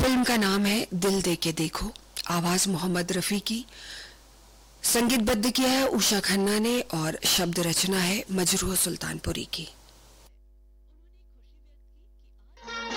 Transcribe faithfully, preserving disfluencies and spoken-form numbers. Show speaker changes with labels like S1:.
S1: Film का नाम है दिल दे के देखो। आवाज मोहम्मद रफी की, संगीतबद्ध किया है उषा खन्ना ने और शब्द रचना है मजरूह सुल्तानपुरी की।